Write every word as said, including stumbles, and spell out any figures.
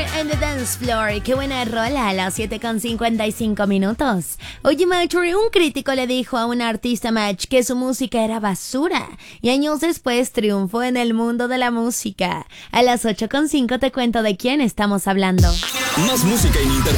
and the Dance Floor. Qué buena rola a las siete con cincuenta y cinco minutos. Oye, Mercury, un crítico le dijo a un artista Match que su música era basura y años después triunfó en el mundo de la música. A las ocho con cinco te cuento de quién estamos hablando. Más música en internet.